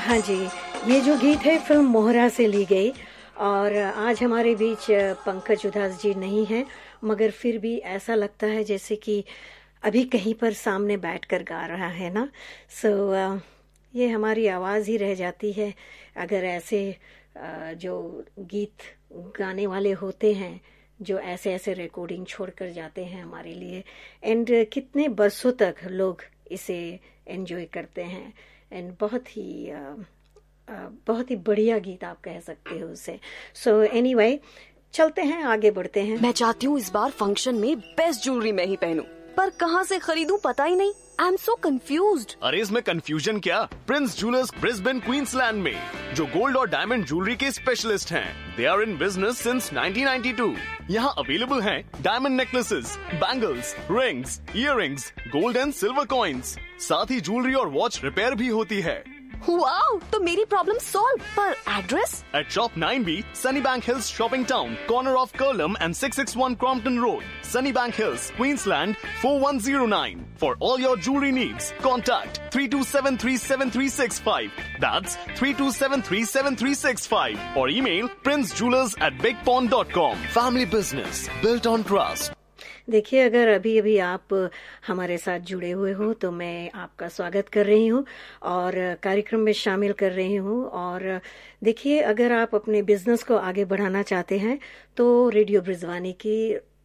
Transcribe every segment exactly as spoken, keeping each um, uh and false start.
हाँ जी, ये जो गीत है फिल्म मोहरा से ली गई और आज हमारे बीच पंकज उधास जी नहीं हैं, मगर फिर भी ऐसा लगता है जैसे कि अभी कहीं पर सामने बैठकर गा रहा है ना। सो so, uh, ये हमारी आवाज़ ही रह जाती है अगर ऐसे uh, जो गीत गाने वाले होते हैं जो ऐसे ऐसे रिकॉर्डिंग छोड़कर जाते हैं हमारे लिए। एंड कितने बरसों तक लोग इसे एंजॉय करते हैं एंड बहुत ही आ, आ, बहुत ही बढ़िया गीत आप कह सकते हो उसे। सो एनीवे, चलते हैं आगे बढ़ते हैं। मैं चाहती हूँ इस बार फंक्शन में बेस्ट ज्वेलरी मैं ही पहनूं, पर कहाँ से खरीदूं पता ही नहीं। I am so confused. अरे इसमें कंफ्यूजन क्या, प्रिंस ज्वेलर्स ब्रिस्बेन क्वींसलैंड में जो गोल्ड और डायमंड ज्वेलरी के स्पेशलिस्ट हैं। They are in business since nineteen ninety two. यहाँ अवेलेबल हैं diamond necklaces, bangles, rings, earrings, gold and silver coins. साथ ही ज्वेलरी और वॉच रिपेयर भी होती है। वाओ, तो मेरी प्रॉब्लम सॉल्व। पर address? At Shop nine B, Sunnybank Hills Shopping Town, corner of Curlum and six six one Crompton Road, Sunnybank Hills, Queensland four one zero nine. For all your jewelry needs, contact three to seven three seven three six five. That's three to seven three seven three six five. Or email princejewelers at bigpond dot com. Family business built on trust. देखिए, अगर अभी अभी आप हमारे साथ जुड़े हुए हो तो मैं आपका स्वागत कर रही हूँ और कार्यक्रम में शामिल कर रही हूँ। और देखिए, अगर आप अपने बिजनेस को आगे बढ़ाना चाहते हैं तो रेडियो ब्रिजवानी की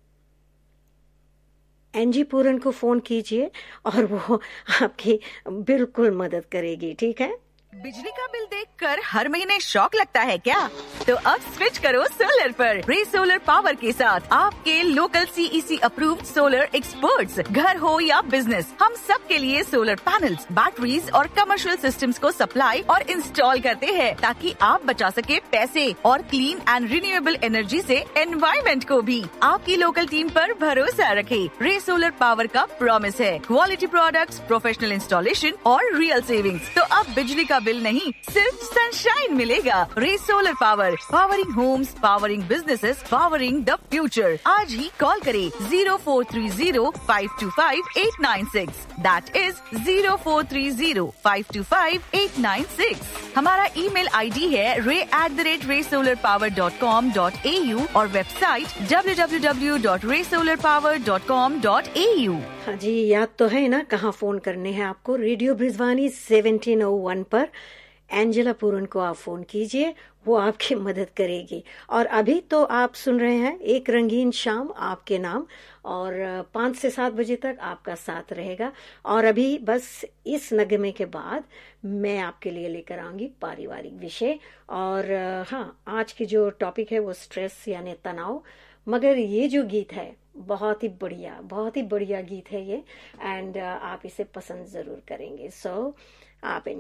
एनजी पूरन को फोन कीजिए और वो आपकी बिल्कुल मदद करेगी। ठीक है? बिजली का बिल देखकर हर महीने शॉक लगता है क्या? तो अब स्विच करो सोलर पर। रे सोलर पावर के साथ आपके local CEC approved solar experts, घर हो या बिजनेस, हम सब के लिए सोलर पैनल्स, बैटरीज और कमर्शियल सिस्टम्स को सप्लाई और इंस्टॉल करते हैं ताकि आप बचा सके पैसे और क्लीन एंड रिन्यूएबल एनर्जी से एनवायरमेंट को भी। आपकी लोकल टीम पर भरोसा रखें। रे सोलर पावर का प्रॉमिस है क्वालिटी प्रोडक्ट्स, प्रोफेशनल इंस्टॉलेशन और रियल सेविंग्स। तो अब बिजली का बिल नहीं, सिर्फ सनशाइन मिलेगा। रे solar power, powering Holmes, powering businesses, powering the future. आज ही कॉल करें zero four three zero five to five eight nine six. That is zero four three zero five to five eight nine six. हमारा email ID है रे at the rate रे solar power dot com dot A you और website W W W dot रे solar power dot com dot A you. हाँ जी, याद तो है ना कहाँ फोन करने हैं आपको। रेडियो ब्रिजवानी सेवनटीन ओ वन पर एंजेला पूरन को आप फोन कीजिए, वो आपकी मदद करेगी। और अभी तो आप सुन रहे हैं एक रंगीन शाम आपके नाम, और पाँच से सात बजे तक आपका साथ रहेगा। और अभी बस इस नगमे के बाद मैं आपके लिए लेकर आऊंगी पारिवारिक विषय। और हाँ, आज की जो टॉपिक है वो स्ट्रेस यानी तनाव। मगर ये जो गीत है बहुत ही बढ़िया, बहुत ही बढ़िया गीत है ये, एंड आप इसे पसंद जरूर करेंगे। सो so, आप